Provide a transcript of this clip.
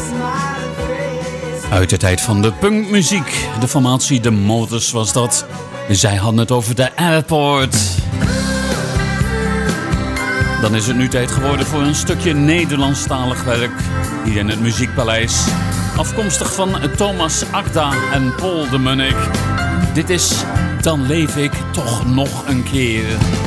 Uit de tijd van de punkmuziek. De formatie The Motors was dat. Zij hadden het over de Airport. Dan is het nu tijd geworden voor een stukje Nederlandstalig werk. Hier in het Muziekpaleis. Afkomstig van Thomas Akda en Paul de Munnik. Dit is Dan leef ik toch nog een keer.